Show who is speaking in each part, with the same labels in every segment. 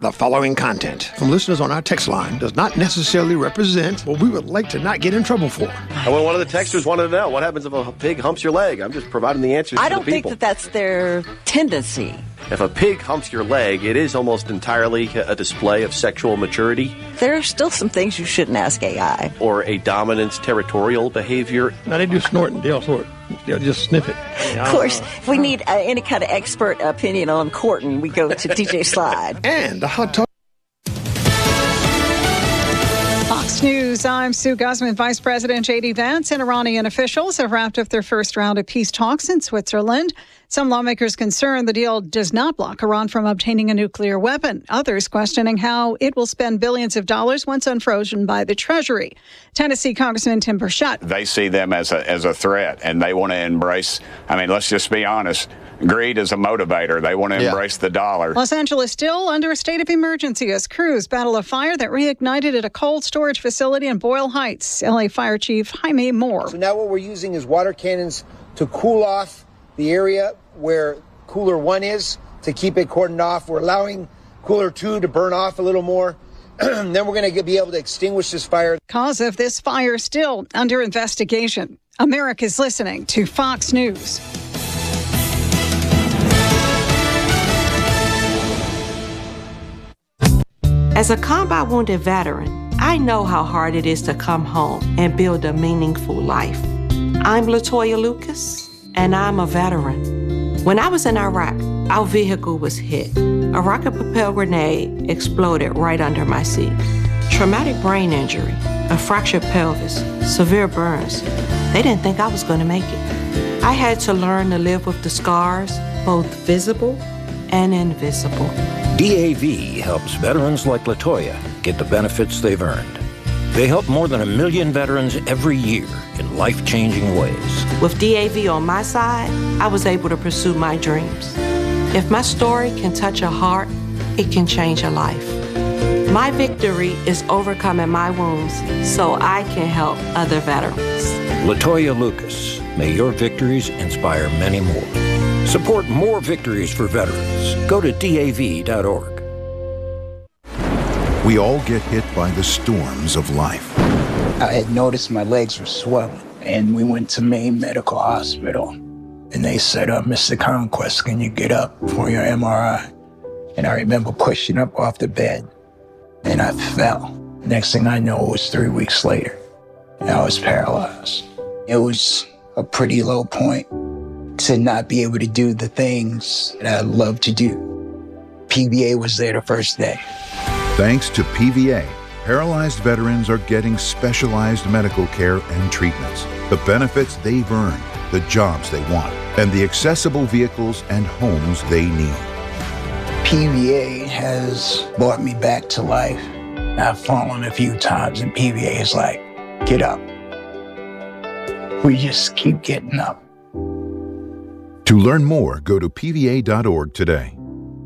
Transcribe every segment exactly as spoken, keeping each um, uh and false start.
Speaker 1: The following content from listeners on our text line does not necessarily represent what we would like to not get in trouble for.
Speaker 2: And when one of the texters wanted to know, what happens if a pig humps your leg? I'm just providing the answers
Speaker 3: I
Speaker 2: to the
Speaker 3: don't
Speaker 2: people.
Speaker 3: think that that's their tendency.
Speaker 2: If a pig humps your leg, it is almost entirely a display of sexual maturity.
Speaker 3: There are still some things you shouldn't ask A I.
Speaker 2: Or a dominant territorial behavior.
Speaker 1: Now, they do snorting. They'll snort. They'll just sniff it.
Speaker 3: Of course, if we need uh, any kind of expert opinion on courting, we go to D J Slide.
Speaker 1: And the hot talk.
Speaker 4: Fox News, I'm Sue Guzman. Vice President J D Vance and Iranian officials have wrapped up their first round of peace talks in Switzerland. Some lawmakers concerned the deal does not block Iran from obtaining a nuclear weapon. Others questioning how it will spend billions of dollars once unfrozen by the Treasury. Tennessee Congressman Tim Burchett.
Speaker 5: They see them as a, as a threat, and they want to embrace, I mean, let's just be honest, greed is a motivator. They want to
Speaker 2: Yeah.
Speaker 5: embrace the dollar.
Speaker 4: Los Angeles still under a state of emergency as crews battle a fire that reignited at a cold storage facility in Boyle Heights. L A Fire Chief Jaime Moore.
Speaker 6: So now what we're using is water cannons to cool off the area where cooler one is, to keep it cordoned off. We're allowing cooler two to burn off a little more. Then we're going to be able to extinguish this fire.
Speaker 4: Cause of this fire still under investigation. America's listening to Fox News.
Speaker 7: As a combat wounded veteran, I know how hard it is to come home and build a meaningful life. I'm Latoya Lucas, and I'm a veteran. When I was in Iraq, our vehicle was hit. A rocket-propelled grenade exploded right under my seat. Traumatic brain injury, a fractured pelvis, severe burns. They didn't think I was going to make it. I had to learn to live with the scars, both visible and invisible.
Speaker 8: D A V helps veterans like Latoya get the benefits they've earned. They help more than a million veterans every year in life-changing ways.
Speaker 7: With D A V on my side, I was able to pursue my dreams. If my story can touch a heart, it can change a life. My victory is overcoming my wounds so I can help other veterans.
Speaker 8: Latoya Lucas, may your victories inspire many more. Support more victories for veterans. Go to D A V dot org.
Speaker 9: We all get hit by the storms of life.
Speaker 10: I had noticed my legs were swelling, and we went to Maine Medical Hospital. And they said, uh, Mister Conquest, can you get up for your M R I? And I remember pushing up off the bed, and I fell. Next thing I know, it was three weeks later, and I was paralyzed. It was a pretty low point to not be able to do the things that I love to do. P V A was there the first day.
Speaker 9: Thanks to P V A, paralyzed veterans are getting specialized medical care and treatments, the benefits they've earned, the jobs they want, and the accessible vehicles and homes they need.
Speaker 10: P V A has brought me back to life. I've fallen a few times, and P V A is like, get up. We just keep getting up.
Speaker 9: To learn more, go to P V A dot org today.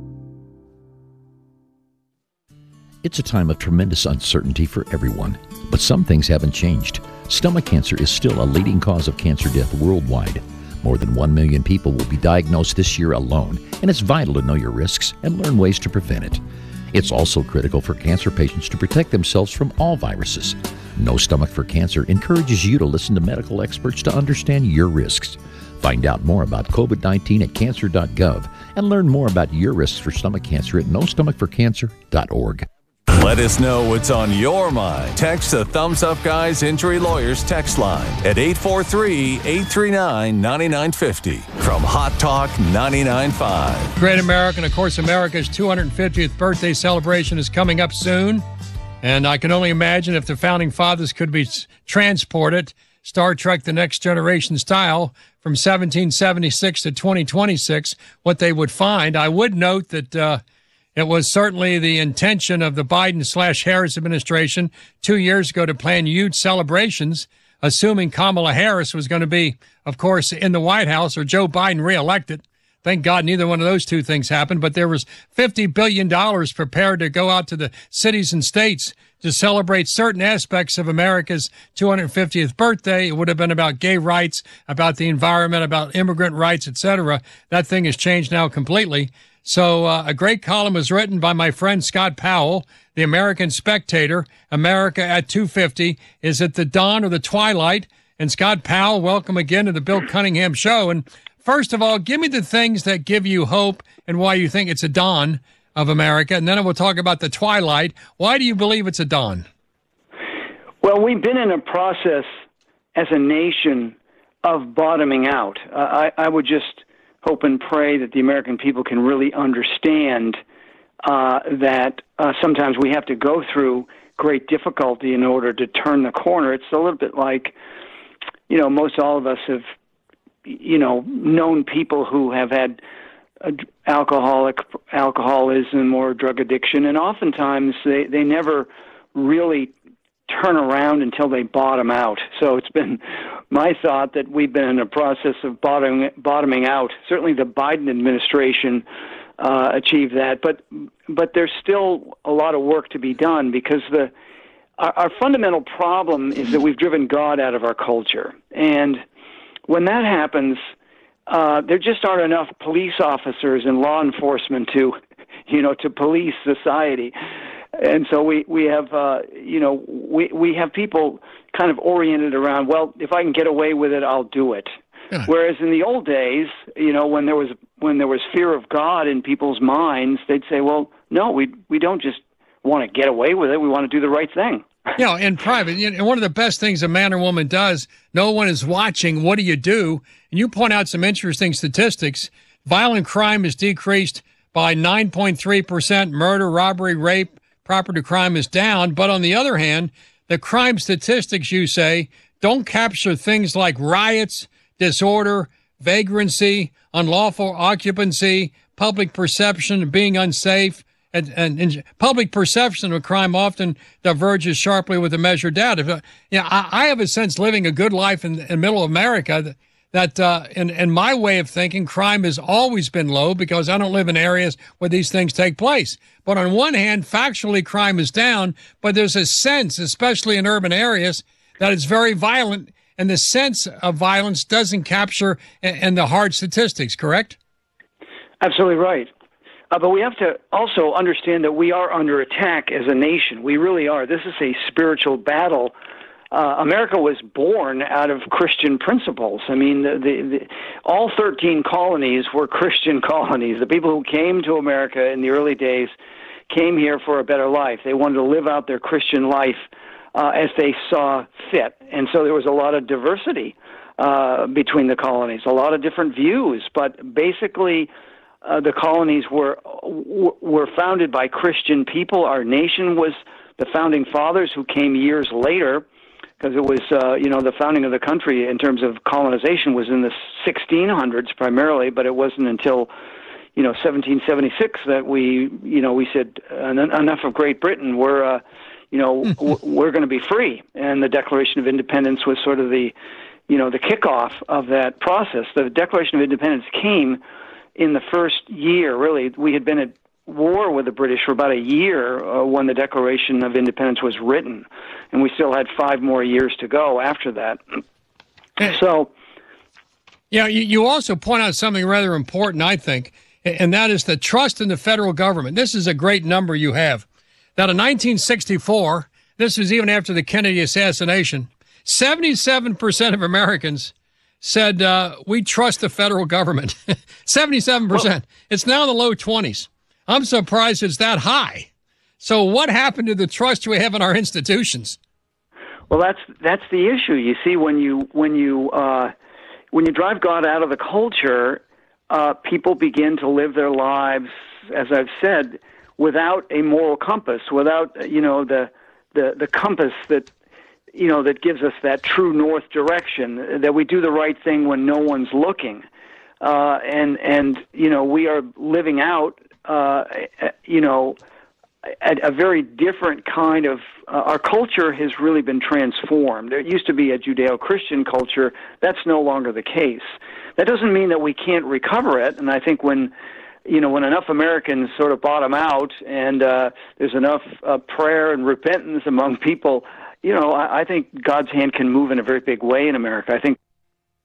Speaker 11: It's a time of tremendous uncertainty for everyone, but some things haven't changed. Stomach cancer is still a leading cause of cancer death worldwide. More than one million people will be diagnosed this year alone, and it's vital to know your risks and learn ways to prevent it. It's also critical for cancer patients to protect themselves from all viruses. No Stomach for Cancer encourages you to listen to medical experts to understand your risks. Find out more about COVID nineteen at cancer dot gov and learn more about your risks for stomach cancer at no stomach for cancer dot org.
Speaker 12: Let us know what's on your mind. Text the Thumbs Up Guys Injury Lawyers text line at eight four three, eight three nine, nine nine five zero from Hot Talk ninety-nine point five.
Speaker 13: Great American, of course, America's two hundred fiftieth birthday celebration is coming up soon. And I can only imagine if the Founding Fathers could be transported, Star Trek The Next Generation style, from seventeen seventy-six to twenty twenty-six, what they would find. I would note that uh, it was certainly the intention of the Biden slash Harris administration two years ago to plan huge celebrations, assuming Kamala Harris was going to be, of course, in the White House or Joe Biden reelected. Thank God neither one of those two things happened, but there was fifty billion dollars prepared to go out to the cities and states to celebrate certain aspects of America's two hundred fiftieth birthday. It would have been about gay rights, about the environment, about immigrant rights, et cetera. That thing has changed now completely. So uh, a great column was written by my friend Scott Powell, the American Spectator. America at two fifty. Is it the dawn or the twilight? And Scott Powell, welcome again to the Bill Cunningham Show. And first of all, give me the things that give you hope and why you think it's a dawn of America. And then we'll talk about the twilight. Why do you believe it's a dawn?
Speaker 14: Well, we've been in a process as a nation of bottoming out. Uh, I, I would just hope and pray that the American people can really understand uh, that uh, sometimes we have to go through great difficulty in order to turn the corner. It's a little bit like, you know, most all of us have, you know, known people who have had uh, alcoholic alcoholism or drug addiction, and oftentimes they, they never really turn around until they bottom out. So it's been my thought that we've been in a process of bottoming, bottoming out. Certainly the Biden administration uh, achieved that, but but there's still a lot of work to be done because the our, our fundamental problem is that we've driven God out of our culture. And when that happens, uh, there just aren't enough police officers and law enforcement to, you know, to police society. And so we, we have, uh, you know, we, we have people kind of oriented around, well, if I can get away with it, I'll do it. Yeah. Whereas in the old days, you know, when there was when there was fear of God in people's minds, they'd say, well, no, we we don't just want to get away with it. We want to do the right thing.
Speaker 13: You know, in private, you know, one of the best things a man or woman does, no one is watching. What do you do? And you point out some interesting statistics. Violent crime is decreased by nine point three percent. Murder, robbery, rape, property crime is down. But on the other hand, the crime statistics, you say, don't capture things like riots, disorder, vagrancy, unlawful occupancy, public perception of being unsafe, and, and, and public perception of crime often diverges sharply with the measured data. If, uh, you know, I, I have a sense living a good life in, in middle America that, that uh, in, in my way of thinking, crime has always been low because I don't live in areas where these things take place. But on one hand, factually, crime is down, but there's a sense, especially in urban areas, that it's very violent, and the sense of violence doesn't capture in, in the hard statistics, correct?
Speaker 14: Absolutely right. Uh, but we have to also understand that we are under attack as a nation. We really are. This is a spiritual battle. Uh, America was born out of Christian principles. I mean, the, the, the, all thirteen colonies were Christian colonies. The people who came to America in the early days came here for a better life. They wanted to live out their Christian life uh, as they saw fit. And so there was a lot of diversity uh, between the colonies, a lot of different views. But basically, uh, the colonies were were founded by Christian people. Our nation was the founding fathers who came years later, because it was, uh, you know, the founding of the country in terms of colonization was in the sixteen hundreds primarily, but it wasn't until, you know, seventeen seventy-six that we, you know, we said enough of Great Britain. We're, uh, you know, we're going to be free, and the Declaration of Independence was sort of the, you know, the kickoff of that process. The Declaration of Independence came in the first year. Really, we had been at war with the British for about a year uh, when the Declaration of Independence was written, and we still had five more years to go after that. So,
Speaker 13: yeah, you, you also point out something rather important, I think, and that is the trust in the federal government. This is a great number you have. That in nineteen sixty-four, this was even after the Kennedy assassination, seventy-seven percent of Americans said uh, we trust the federal government. seventy-seven percent. Well, it's now in the low twenties. I'm surprised it's that high. So what happened to the trust we have in our institutions?
Speaker 14: Well, that's that's the issue. You see, when you when you uh, when you drive God out of the culture, uh, people begin to live their lives, as I've said, without a moral compass, without you know the the the compass that you know that gives us that true north direction. That we do the right thing when no one's looking, uh, and and you know we are living out. Uh, you know, a, a very different kind of, uh, our culture has really been transformed. There used to be a Judeo-Christian culture. That's no longer the case. That doesn't mean that we can't recover it. And I think when, you know, when enough Americans sort of bottom out and uh, there's enough uh, prayer and repentance among people, you know, I, I think God's hand can move in a very big way in America. I think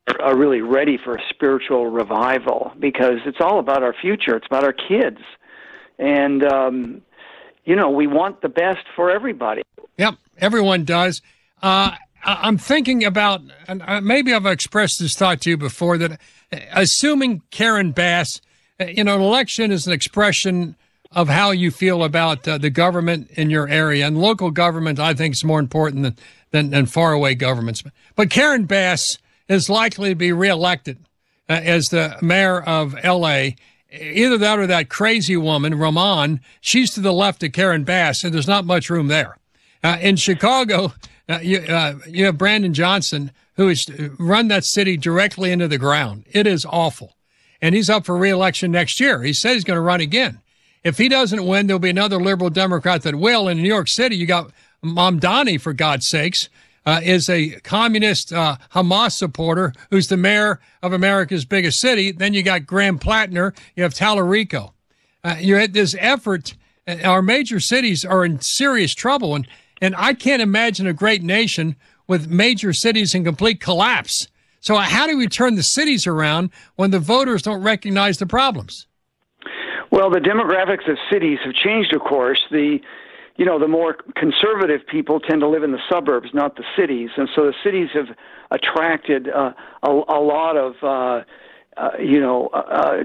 Speaker 14: are really ready for a spiritual revival, because it's all about our future. It's about our kids. And, um, you know, we want the best for everybody.
Speaker 13: Yep, everyone does. Uh, I'm thinking about, and maybe I've expressed this thought to you before, that assuming Karen Bass, you know, an election is an expression of how you feel about uh, the government in your area. And local government, I think, is more important than, than, than faraway governments. But Karen Bass is likely to be reelected uh, as the mayor of L A. Either that or that crazy woman, Roman, she's to the left of Karen Bass, and there's not much room there. Uh, in Chicago, uh, you, uh, you have Brandon Johnson, who has run that city directly into the ground. It is awful. And he's up for reelection next year. He said he's going to run again. If he doesn't win, there'll be another liberal Democrat that will. In New York City, you got Mamdani, for God's sakes, uh, is a communist uh, Hamas supporter who's the mayor of America's biggest city. Then you got Graham Plattner. You have Tallarico. Uh, you had this effort. Uh, our major cities are in serious trouble. And, and I can't imagine a great nation with major cities in complete collapse. So how do we turn the cities around when the voters don't recognize the problems?
Speaker 14: Well, the demographics of cities have changed, of course. The, you know, the more conservative people tend to live in the suburbs, not the cities. And so the cities have attracted uh, a, a lot of, uh, uh, you know, uh,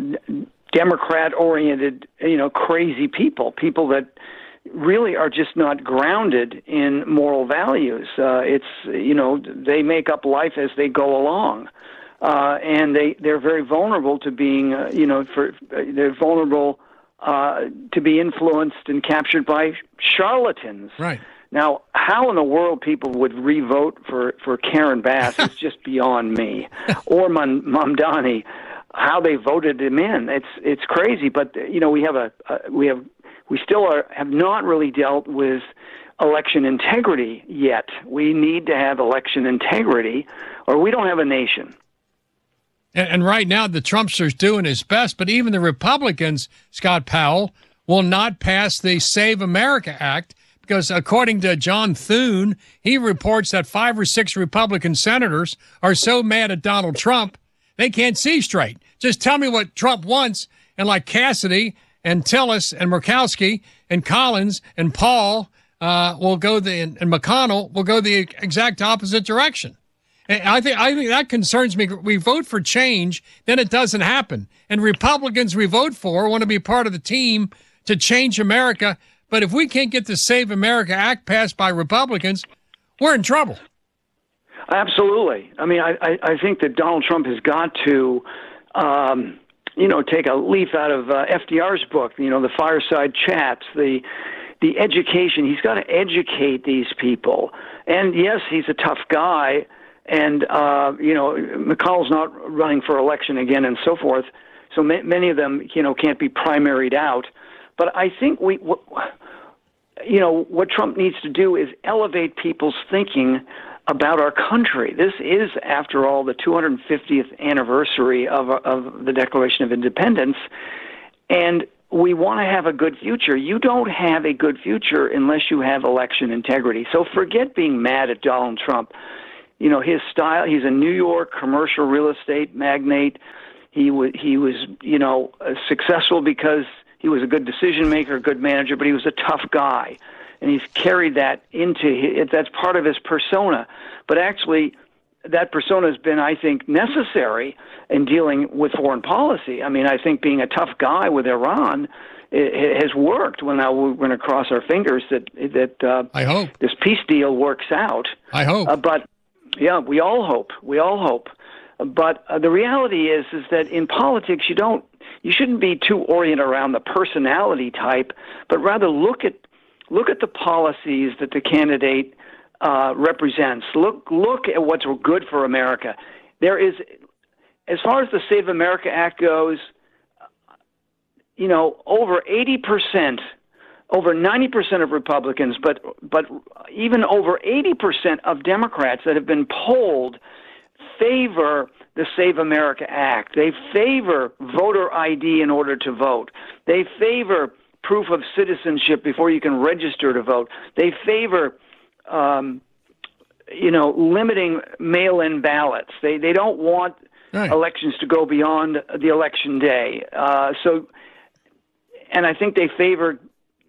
Speaker 14: Democrat-oriented, you know, crazy people, people that really are just not grounded in moral values. Uh, it's, you know, they make up life as they go along. Uh, and they, they're very vulnerable to being, uh, you know, for, they're vulnerable uh, to be influenced and captured by charlatans.
Speaker 13: Right.
Speaker 14: Now, how in the world people would re-vote for, for Karen Bass is just beyond me. Or Mam- Mamdani, how they voted him in. It's it's crazy. But, you know, we have a, uh, we have, we still are, have not really dealt with election integrity yet. We need to have election integrity, or we don't have a nation.
Speaker 13: And right now, the Trumpster's doing his best, but even the Republicans, Scott Powell, will not pass the Save America Act because, according to John Thune, he reports that five or six Republican senators are so mad at Donald Trump, they can't see straight. Just tell me what Trump wants, and like Cassidy and Tillis and Murkowski and Collins and Paul uh, will go the and McConnell will go the exact opposite direction. I think I think that concerns me. We vote for change, then it doesn't happen. And Republicans we vote for want to be part of the team to change America. But if we can't get the Save America Act passed by Republicans, we're in trouble.
Speaker 14: Absolutely. I mean, I, I, I think that Donald Trump has got to, um, you know, take a leaf out of uh, F D R's book, you know, the fireside chats, the the education. He's got to educate these people. And, yes, he's a tough guy. And, uh, you know, McConnell's not running for election again and so forth. So ma- many of them, you know, can't be primaried out. But I think we, w- you know, what Trump needs to do is elevate people's thinking about our country. This is, after all, the two hundred fiftieth anniversary of, of the Declaration of Independence. And we want to have a good future. You don't have a good future unless you have election integrity. So forget being mad at Donald Trump. You know, his style, he's a New York commercial real estate magnate. He was, he was, you know, successful because he was a good decision maker, a good manager, but he was a tough guy. And he's carried that into his, that's part of his persona. But actually, that persona has been, I think, necessary in dealing with foreign policy. I mean, I think being a tough guy with Iran it, it has worked. Well, now we're going to cross our fingers that, that uh,
Speaker 13: I hope
Speaker 14: this peace deal works out.
Speaker 13: I hope.
Speaker 14: Uh, but yeah, we all hope. We all hope. But uh, the reality is, is that in politics, you don't, you shouldn't be too oriented around the personality type, but rather look at, look at the policies that the candidate uh, represents. Look, look at what's good for America. There is, as far as the Save America Act goes, you know, over eighty percent. Over ninety percent of Republicans, but but even over eighty percent of Democrats that have been polled favor the Save America Act. They favor voter I D in order to vote. They favor proof of citizenship before you can register to vote. They favor um, you know, limiting mail-in ballots. They they don't want right. elections to go beyond the election day. Uh, so, and I think they favor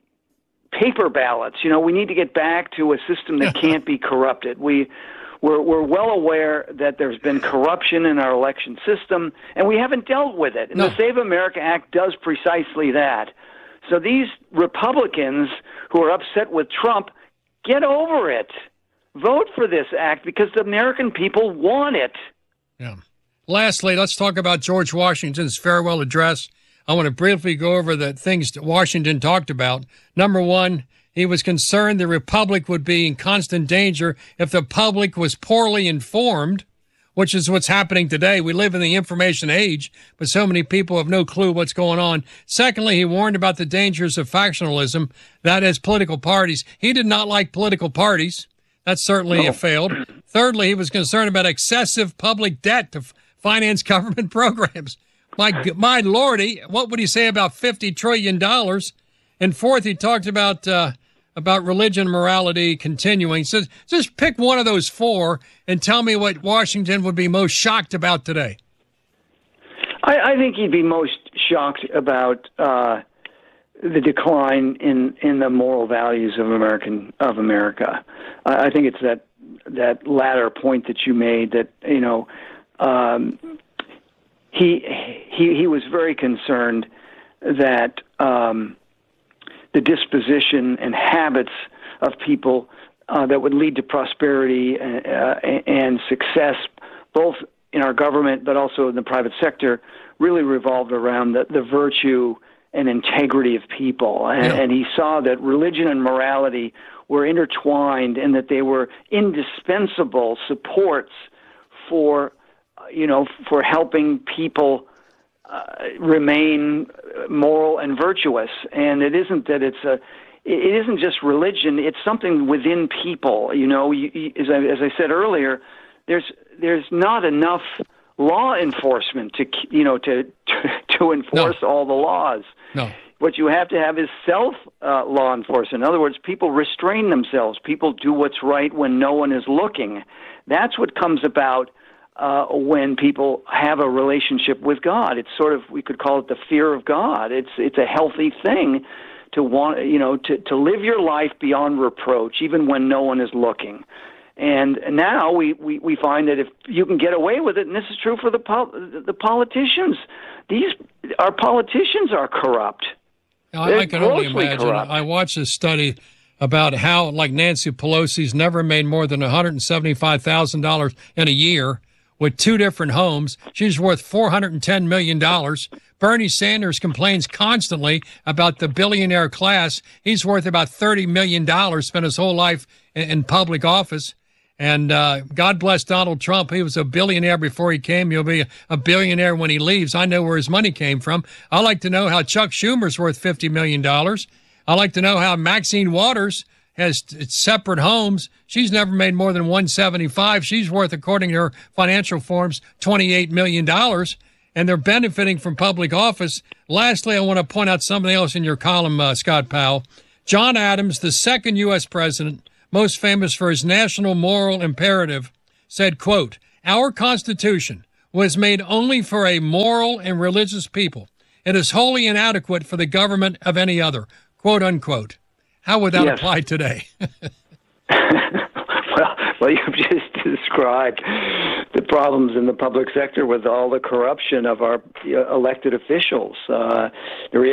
Speaker 14: paper ballots. You know, we need to get back to a system that can't be corrupted. We we're we're well aware that there's been corruption in our election system, and we haven't dealt with it. And no. the Save America Act does precisely that. So these Republicans who are upset with Trump, get over it. Vote for this act because the American people want it.
Speaker 13: Yeah. Lastly, let's talk about George Washington's farewell address. I want to briefly go over the things that Washington talked about. Number one, he was concerned the republic would be in constant danger if the public was poorly informed, which is what's happening today. We live in the information age, but so many people have no clue what's going on. Secondly, he warned about the dangers of factionalism, that is, political parties. He did not like political parties. That certainly no. failed. Thirdly, he was concerned about excessive public debt to f- finance government programs. My, my lordy, what would he say about fifty trillion dollars? And fourth, he talked about uh, about religion, morality continuing. So just pick one of those four and tell me what Washington would be most shocked about today.
Speaker 14: I, I think he'd be most shocked about uh, the decline in, in the moral values of American of America. I, I think it's that that latter point that you made that you know um, he he he was very concerned that. Um, the disposition and habits of people uh, that would lead to prosperity and, uh, and success, both in our government but also in the private sector, really revolved around the, the virtue and integrity of people. And, yeah. and he saw that religion and morality were intertwined and that they were indispensable supports for, you know, for helping people Uh, remain moral and virtuous. And it isn't that it's a, it isn't just religion. It's something within people. You know, you, you, as, I, as I said earlier, there's there's not enough law enforcement to you know to to, to enforce no. all the laws.
Speaker 13: No.
Speaker 14: What you have to have is self uh, law enforcement. In other words, people restrain themselves. People do what's right when no one is looking. That's what comes about. Uh, when people have a relationship with God, it's sort of, we could call it the fear of God. It's it's a healthy thing to want, you know, to, to live your life beyond reproach, even when no one is looking. And now we, we, we find that if you can get away with it, and this is true for the pol- the politicians, these our politicians are corrupt.
Speaker 13: I, I can only imagine. Corrupt. I watched a study about how, like Nancy Pelosi's never made more than one hundred seventy-five thousand dollars in a year. With two different homes. She's worth four hundred ten million dollars. Bernie Sanders complains constantly about the billionaire class. He's worth about thirty million dollars, spent his whole life in, in public office. And uh, God bless Donald Trump. He was a billionaire before he came. He'll be a billionaire when he leaves. I know where his money came from. I like to know how Chuck Schumer's worth fifty million dollars. I like to know how Maxine Waters has separate homes. She's never made more than one hundred seventy-five. She's worth, according to her financial forms, twenty-eight million dollars, and they're benefiting from public office. Lastly, I want to point out something else in your column, uh, Scott Powell. John Adams, the second U S president, most famous for his national moral imperative, said, quote, "Our Constitution was made only for a moral and religious people. It is wholly inadequate for the government of any other," quote unquote. How would that yes. apply today?
Speaker 14: well, well, you've just described the problems in the public sector with all the corruption of our elected officials. Uh, the